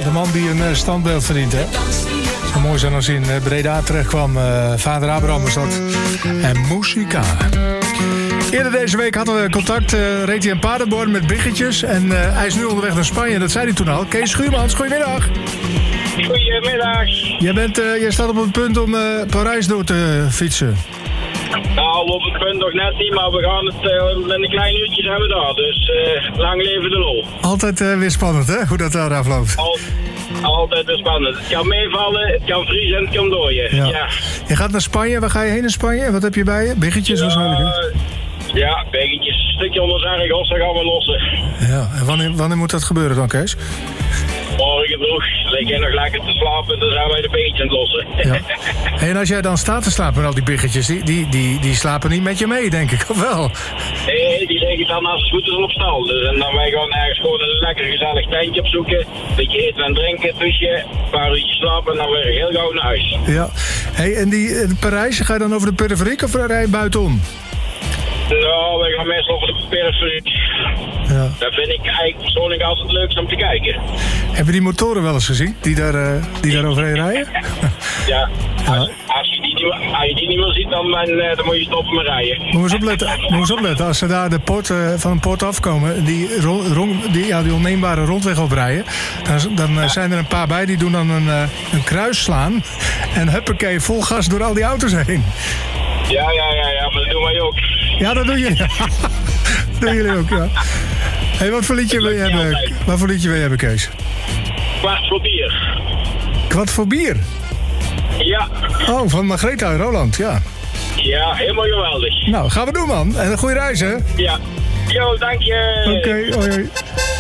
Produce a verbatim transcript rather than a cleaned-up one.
de man die een uh, standbeeld verdient, hè? Zo mooi zijn als hij in uh, Breda terecht kwam. Uh, vader Abraham was dat. En Muzika. Eerder deze week hadden we contact, uh, reed hij in Paderborn met biggetjes. En uh, hij is nu onderweg naar Spanje, dat zei hij toen al. Kees Schuurmans, goedemiddag. Goedemiddag. Jij, bent, uh, jij staat op het punt om uh, Parijs door te fietsen. Nou, op het punt nog net niet, maar we gaan het uh, in een klein uurtje zijn we daar. Dus uh, lang leven de lol. Altijd uh, weer spannend, hè? Hoe dat daar afloopt. Al, altijd weer spannend. Het kan meevallen, het kan vriezen en het kan dooien. Ja. Ja. Je gaat naar Spanje, waar ga je heen in Spanje? Wat heb je bij je? Biggetjes ja, waarschijnlijk, hè? Ja, biggetjes. Een stukje onder Zaragoza, dan gaan we lossen. Ja, en wanneer, wanneer moet dat gebeuren dan, Kees? Morgen vroeg. Lig je nog lekker te slapen, dan zijn wij de biggetjes aan het lossen. Ja. En als jij dan staat te slapen met al die biggetjes, die, die, die, die slapen niet met je mee, denk ik, of wel? Nee, die liggen dan als het goed is op stal. Dus, en dan wij gewoon ergens gewoon een lekker gezellig tentje opzoeken. Een beetje eten en drinken, douchen, een paar uurtjes slapen en dan weer heel gauw naar huis. Ja. Hey, en die uh, Parijs, ga je dan over de periferiek of rij je buitenom? Nou, wij gaan meestal over de periferiek. Ja. Dat vind ik eigenlijk persoonlijk altijd het leukste om te kijken. Heb je die motoren wel eens gezien, die daar, uh, die daar overheen rijden? Ja, als, als, je die, niet- als je die niet meer ziet, dan, dan, dan moet je stoppen met rijden. Moet je eens opletten, moet je eens opletten. Als ze daar de poort, uh, van een poort afkomen, die, ro- ron- die, ja, die onneembare rondweg oprijden, dan, dan uh, zijn er een paar bij die doen dan een, uh, een kruis slaan en huppakee, vol gas door al die auto's heen. Ja, ja, ja, ja, maar dat doen wij ook. Ja, dat doen jullie. Dat doen jullie ook, ja. Hey, wat voor liedje wil je hebben? Wat voor liedje wil je hebben, Kees? Kwart voor bier. Kwart voor bier? Ja, Oh, van Margrethe uit Roland, ja. ja, helemaal geweldig. Nou, gaan we doen, man. En een goede reis, hè? Oké, Ja. Jo, dank je. hoi, hoi.